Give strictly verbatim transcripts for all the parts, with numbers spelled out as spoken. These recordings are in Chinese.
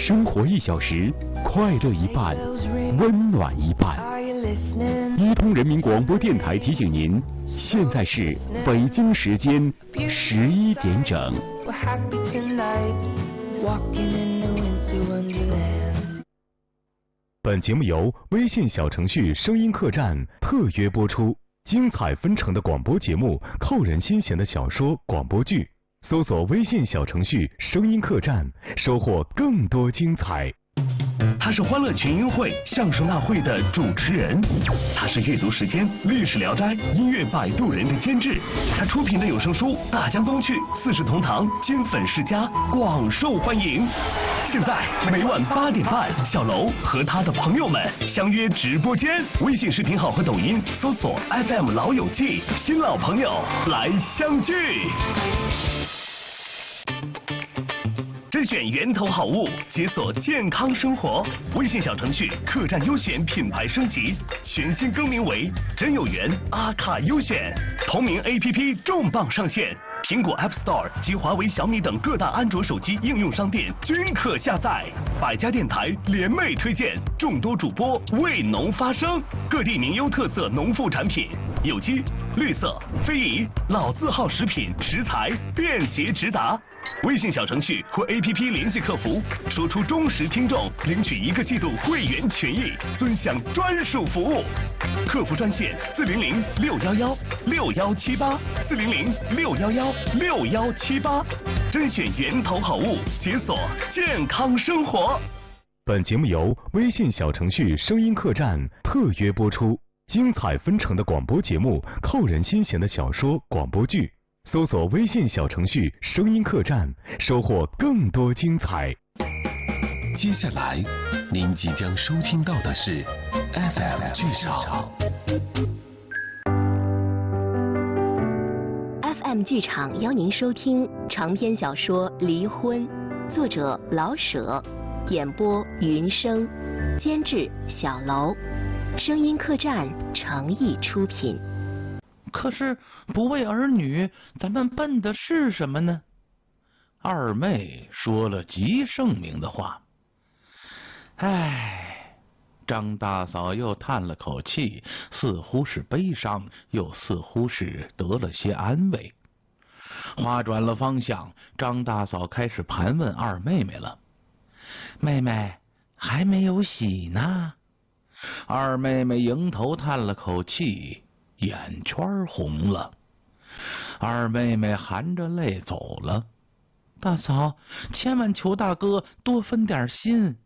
生活一小时，快乐一半，温暖一半。一通人民广播电台提醒您，现在是北京时间十一点整。本节目由微信小程序声音客栈特约播出，精彩纷呈的广播节目，扣人心弦的小说广播剧。搜索微信小程序声音客栈，收获更多精彩。 他是欢乐群英会相声大会的主持人，他是阅读时间历史聊斋音乐摆渡人的监制，他出品的有声书大江东去四世同堂金粉世家广受欢迎。现在每晚八点半，小楼和他的朋友们相约直播间，微信视频号和抖音搜索 F M 老友记，新老朋友来相聚。甄选源头好物，解锁健康生活。微信小程序客栈优选品牌升级，全新更名为真有缘阿卡优选。同名 A P P 重磅上线，苹果 App Store 及华为、小米等各大安卓手机应用商店均可下载。百家电台联袂推荐，众多主播为农发声，各地名优特色农副产品，有机、绿色、非遗、老字号食品食材便捷直达。微信小程序或 A P P 联系客服，说出忠实听众，领取一个季度会员权益，尊享专属服务。客服专线四零零六幺幺六幺七八四零零六幺幺六幺七八，甄选源头好物，解锁健康生活。 本节目由微信小程序声音客栈特约播出，精彩纷呈的广播节目，扣人心弦的小说广播剧。搜索微信小程序声音客栈，收获更多精彩。 接下来您即将收听到的是 F M 剧场。 F M 剧场邀您收听长篇小说《离婚》，作者老舍，演播云生，监制小楼，声音客栈诚意出品。 可是不为儿女，咱们奔的是什么呢？二妹说了极盛明的话。唉，张大嫂又叹了口气，似乎是悲伤，又似乎是得了些安慰。话转了方向，张大嫂开始盘问二妹妹了。妹妹还没有喜呢？二妹妹迎头叹了口气，眼圈红了。二妹妹含着泪走了。大嫂，千万求大哥多分点心。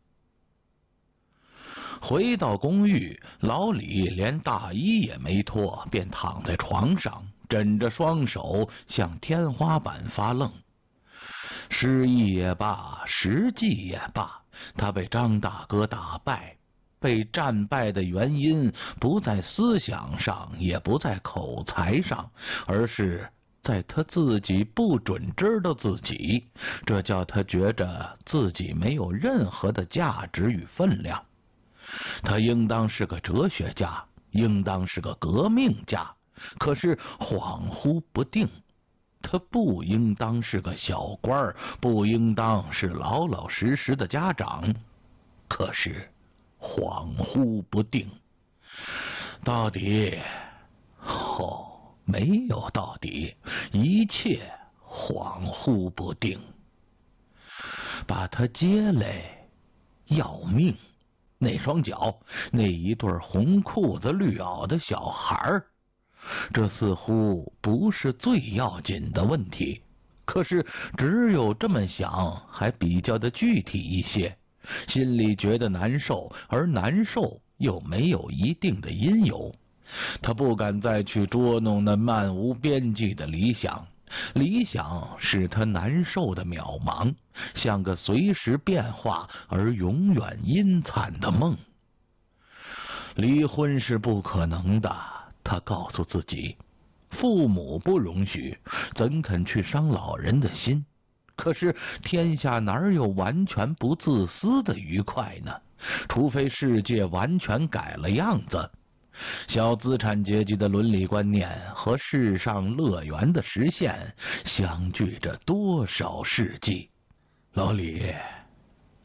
回到公寓，老李连大衣也没脱，便躺在床上，枕着双手向天花板发愣。失忆也罢，实际也罢，他被张大哥打败。被战败的原因不在思想上，也不在口才上，而是在他自己不准知道自己，这叫他觉着自己没有任何的价值与分量。他应当是个哲学家，应当是个革命家，可是恍惚不定。他不应当是个小官，不应当是老老实实的家长，可是恍惚不定。到底哦，没有到底，一切恍惚不定。把他接来要命，那双脚，那一对红裤子绿袄的小孩儿，这似乎不是最要紧的问题，可是只有这么想还比较的具体一些，心里觉得难受，而难受又没有一定的因由。他不敢再去捉弄那漫无边际的理想，理想使他难受的渺茫，像个随时变化而永远阴惨的梦。离婚是不可能的，他告诉自己，父母不容许，怎肯去伤老人的心？可是天下哪有完全不自私的愉快呢？除非世界完全改了样子。小资产阶级的伦理观念和世上乐园的实现相距着多少世纪？老李，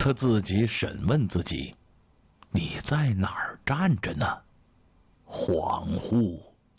他自己审问自己：你在哪儿站着呢？恍惚。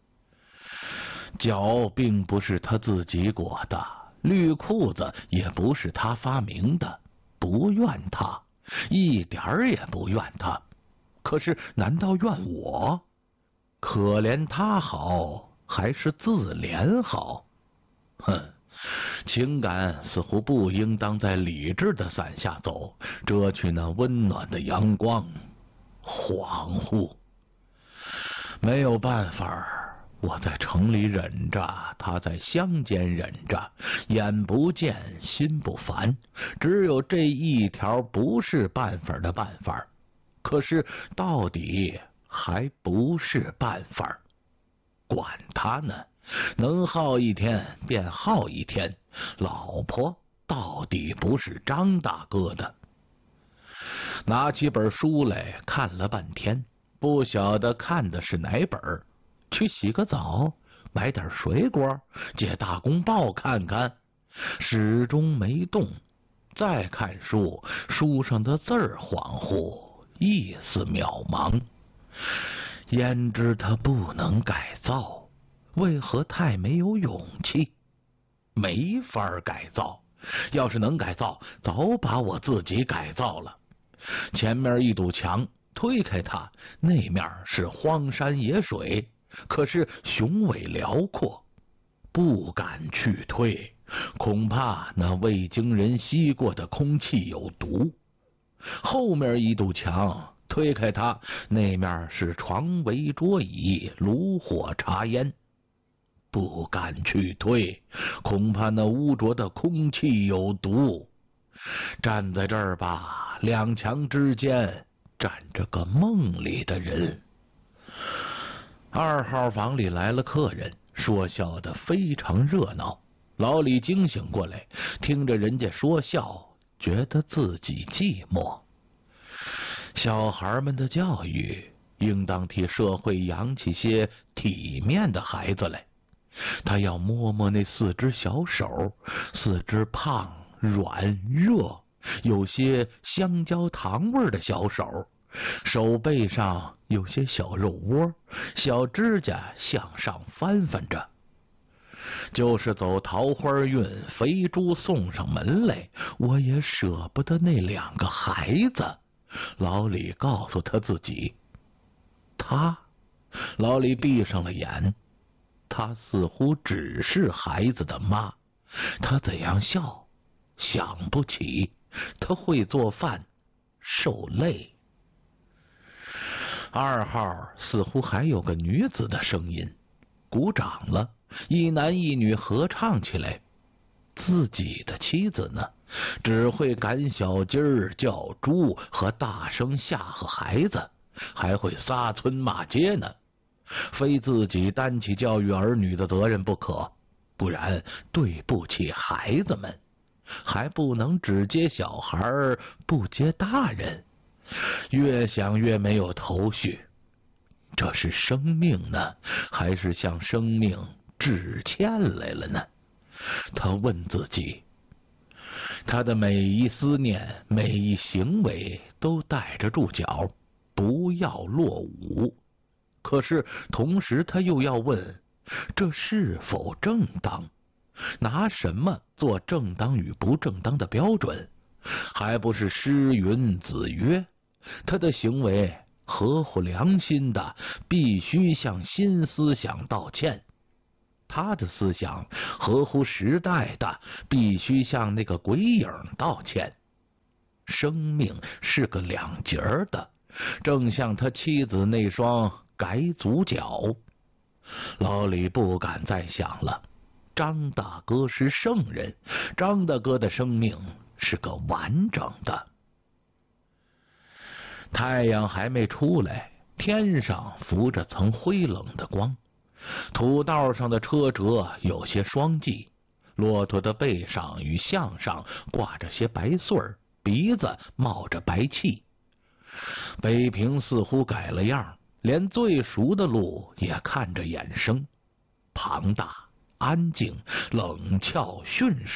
脚并不是他自己裹的，绿裤子也不是他发明的，不怨他，一点儿也不怨他。可是难道怨我？可怜他好，还是自怜好？哼，情感似乎不应当在理智的伞下走，遮去那温暖的阳光。恍惚，没有办法，我在城里忍着，他在乡间忍着，眼不见心不烦，只有这一条不是办法的办法。可是到底还不是办法，管他呢，能耗一天便耗一天，老婆到底不是张大哥的。拿起本书来看了半天，不晓得看的是哪本，去洗个澡，买点水果，借大公报看看，始终没动。再看书，书上的字儿恍惚，意思渺茫。焉知他不能改造？为何太没有勇气？没法改造，要是能改造，早把我自己改造了。前面一堵墙，推开它，那面是荒山野水，可是雄伟辽阔，不敢去推，恐怕那未经人吸过的空气有毒。后面一堵墙，推开它，那面是床围桌椅，炉火茶烟，不敢去推，恐怕那污浊的空气有毒。站在这儿吧，两墙之间站着个梦里的人。二号房里来了客人，说笑得非常热闹。老李惊醒过来，听着人家说笑，觉得自己寂寞。小孩们的教育应当替社会养起些体面的孩子来。他要摸摸那四只小手，四只胖软热有些香蕉糖味的小手，手背上有些小肉窝，小指甲向上翻翻着。就是走桃花运，肥猪送上门来，我也舍不得那两个孩子。老李告诉他自己，他，老李闭上了眼，他似乎只是孩子的妈。他怎样笑？想不起。他会做饭，受累。二号似乎还有个女子的声音，鼓掌了，一男一女合唱起来。自己的妻子呢，只会赶小鸡儿、叫猪和大声吓唬孩子，还会撒村骂街呢。非自己担起教育儿女的责任不可，不然对不起孩子们。还不能只接小孩不接大人，越想越没有头绪。这是生命呢，还是向生命致歉来了呢？他问自己。他的每一思念，每一行为都带着注脚，不要落伍。可是同时他又要问，这是否正当？拿什么做正当与不正当的标准？还不是诗云子曰，他的行为合乎良心的，必须向新思想道歉；他的思想合乎时代的，必须向那个鬼影道歉。生命是个两截的，正像他妻子那双改足脚。老李不敢再想了。张大哥是圣人，张大哥的生命是个完整的。太阳还没出来，天上浮着层灰冷的光，土道上的车辙有些霜霁，骆驼的背上与项上挂着些白穗儿，鼻子冒着白气。北平似乎改了样，连最熟的路也看着眼生，庞大安静、冷峭、驯顺，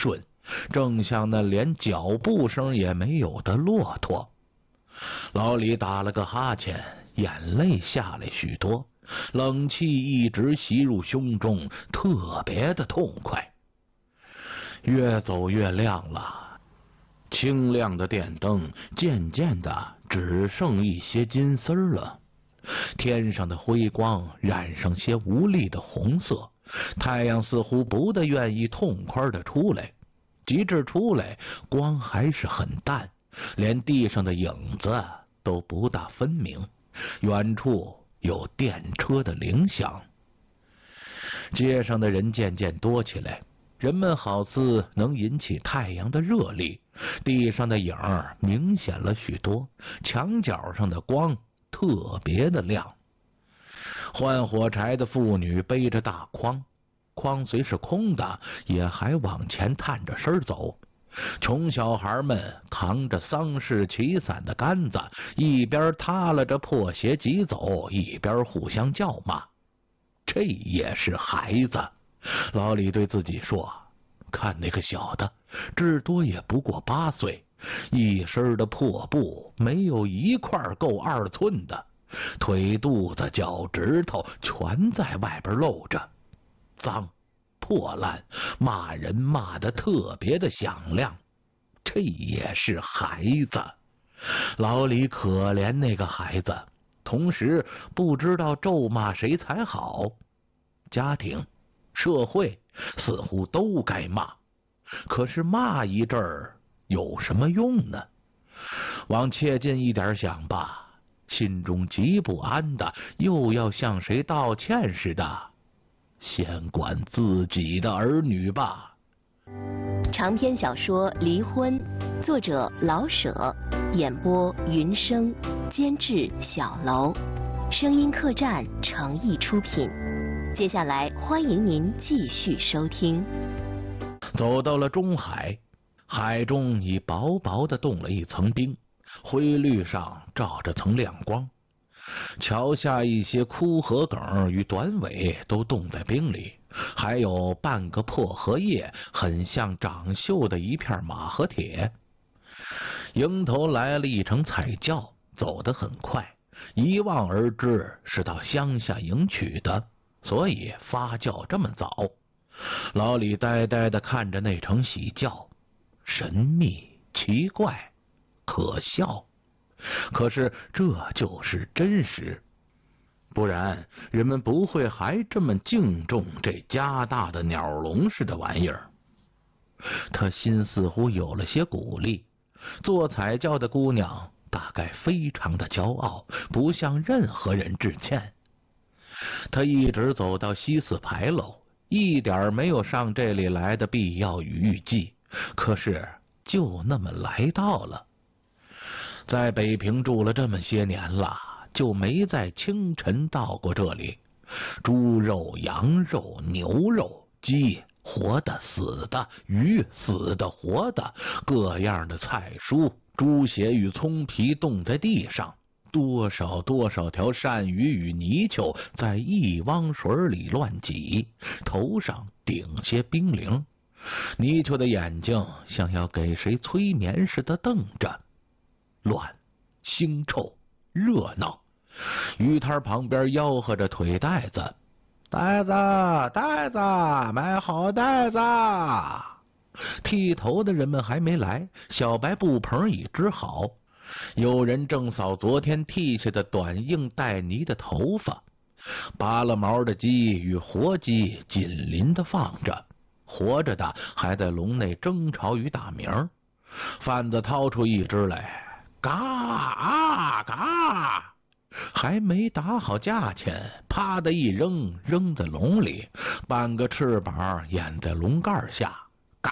正像那连脚步声也没有的骆驼。老李打了个哈欠，眼泪下来许多，冷气一直袭入胸中，特别的痛快。越走越亮了，清亮的电灯渐渐的只剩一些金丝儿了，天上的辉光染上些无力的红色，太阳似乎不大愿意痛快的出来，即使出来，光还是很淡，连地上的影子都不大分明，远处有电车的铃响。街上的人渐渐多起来，人们好似能引起太阳的热力，地上的影儿明显了许多，墙角上的光特别的亮。换火柴的妇女背着大筐，筐虽是空的，也还往前探着身走。穷小孩们扛着丧事起伞的杆子，一边塌拉着破鞋疾走，一边互相叫骂。这也是孩子。老李对自己说，看那个小的，至多也不过八岁，一身的破布没有一块够二寸的，腿肚子脚趾头全在外边露着，脏破烂，骂人骂得特别的响亮。这也是孩子。老李可怜那个孩子，同时不知道咒骂谁才好。家庭社会似乎都该骂，可是骂一阵儿有什么用呢？往切近一点想吧，心中极不安的，又要向谁道歉似的。先管自己的儿女吧。 长篇小说《离婚》，作者老舍，演播云生，监制小楼，声音客栈诚意出品。接下来欢迎您继续收听。 走到了中海，海中已薄薄的冻了一层冰，灰绿上照着层亮光。桥下一些枯荷梗与短尾都冻在冰里，还有半个破荷叶，很像长锈的一片马和铁。迎头来了一乘彩轿，走得很快，一望而知是到乡下迎娶的，所以发轿这么早。老李呆呆地看着那乘喜轿，神秘奇怪可笑，可是这就是真实，不然人们不会还这么敬重这家大的鸟笼似的玩意儿。他心似乎有了些鼓励，做彩轿的姑娘大概非常的骄傲，不向任何人致歉。他一直走到西四牌楼，一点没有上这里来的必要与预计，可是就那么来到了。在北平住了这么些年了，就没在清晨到过这里。猪肉、羊肉、牛肉、鸡，活的死的，鱼死的活的，各样的菜蔬，猪血与葱皮冻在地上，多少多少条鳝鱼与泥鳅在一汪水里乱挤，头上顶些冰凌，泥鳅的眼睛像要给谁催眠似的瞪着。乱，腥臭，热闹。鱼摊旁边吆喝着腿袋子，袋子袋子，买好袋子。剃头的人们还没来，小白布棚已织好，有人正扫昨天剃下的短硬带泥的头发。拔了毛的鸡与活鸡紧邻的放着，活着的还在笼内争吵与打鸣。贩子掏出一只来，嘎啊嘎，还没打好价钱，啪的一扔，扔在笼里，半个翅膀掩在笼盖下，嘎！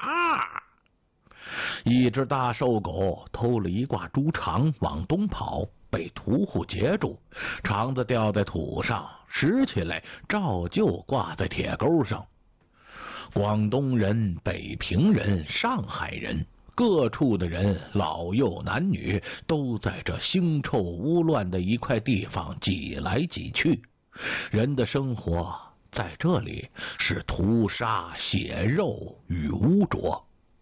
一只大瘦狗偷了一挂猪肠往东跑，被屠户截住，肠子掉在土上，拾起来照旧挂在铁钩上。广东人、北平人、上海人，各处的人，老幼男女，都在这腥臭污乱的一块地方挤来挤去。人的生活在这里是屠杀、血肉与污浊。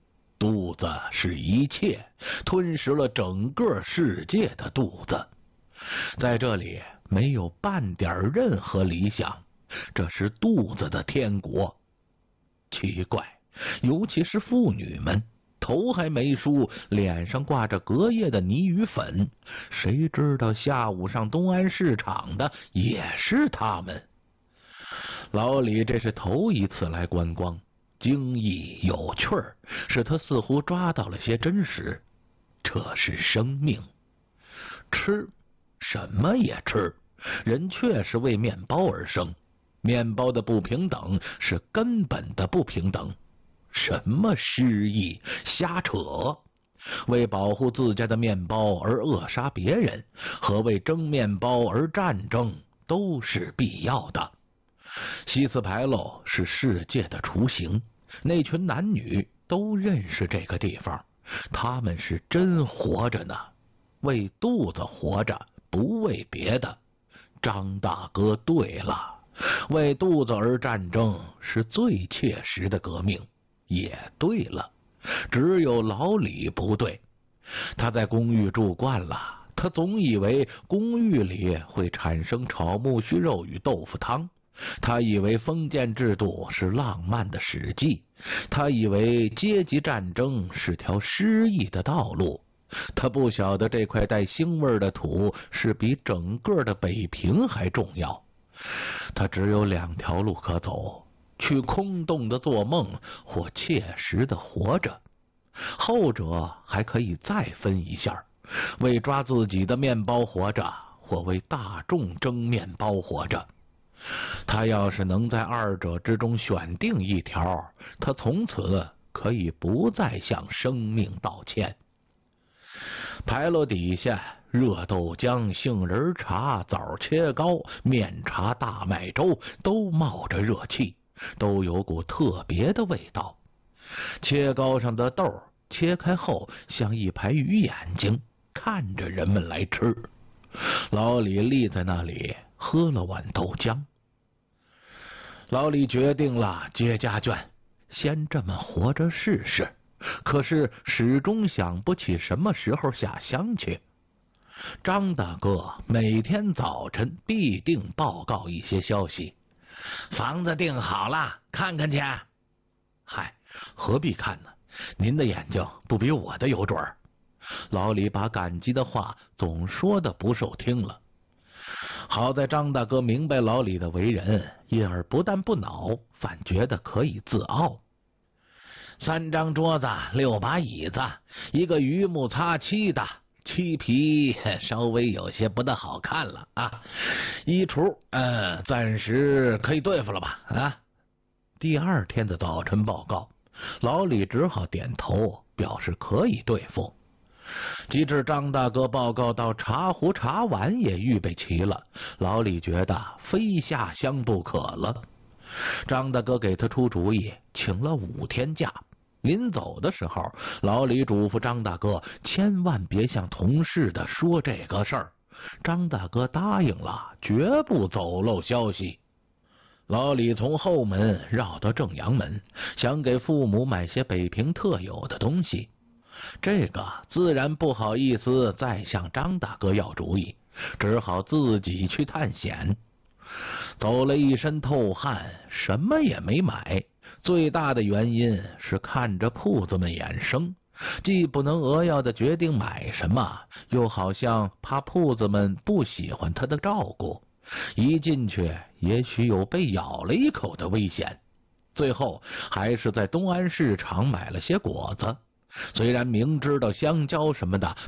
肚子是一切，吞噬了整个世界的肚子。在这里没有半点任何理想，这是肚子的天国。奇怪，尤其是妇女们，头还没梳，脸上挂着隔夜的泥鱼粉，谁知道下午上东安市场的也是他们。老李这是头一次来观光，惊异有趣儿，使他似乎抓到了些真实。这是生命，吃什么也吃，人确实为面包而生，面包的不平等是根本的不平等。什么失意，瞎扯！为保护自家的面包而扼杀别人，和为争面包而战争都是必要的。西斯牌楼是世界的雏形，那群男女都认识这个地方，他们是真活着呢，为肚子活着，不为别的。张大哥对了，为肚子而战争是最切实的革命。也对了，只有老李不对。他在公寓住惯了，他总以为公寓里会产生炒木须肉与豆腐汤，他以为封建制度是浪漫的史记，他以为阶级战争是条诗意的道路。他不晓得这块带腥味的土是比整个的北平还重要。他只有两条路可走，去空洞的做梦，或切实的活着。后者还可以再分一下，为抓自己的面包活着，或为大众争面包活着。他要是能在二者之中选定一条，他从此可以不再向生命道歉。牌楼底下，热豆浆、杏仁茶、枣切糕、面茶、大麦粥都冒着热气，都有股特别的味道。切糕上的豆切开后像一排鱼眼睛，看着人们来吃。老李立在那里喝了碗豆浆。老李决定了接家眷，先这么活着试试，可是始终想不起什么时候下乡去。张大哥每天早晨必定报告一些消息，房子订好了，看看去。嗨，何必看呢？您的眼睛不比我的有准儿。老李把感激的话总说的不受听了。好在张大哥明白老李的为人，因而不但不恼，反觉得可以自傲。三张桌子，六把椅子，一个榆木擦漆的，漆皮稍微有些不大好看了啊。衣橱，嗯，暂时可以对付了吧？啊。第二天的早晨报告，老李只好点头，表示可以对付。及至张大哥报告到茶壶茶碗也预备齐了，老李觉得非下乡不可了。张大哥给他出主意，请了五天假。临走的时候，老李嘱咐张大哥千万别向同事的说这个事儿。张大哥答应了，绝不走漏消息。老李从后门绕到正阳门，想给父母买些北平特有的东西。这个自然不好意思再向张大哥要主意，只好自己去探险。走了一身透汗，什么也没买。最大的原因是看着铺子们眼生，既不能扼要的决定买什么，又好像怕铺子们不喜欢他的照顾，一进去也许有被咬了一口的危险。最后还是在东安市场买了些果子，虽然明知道香蕉什么的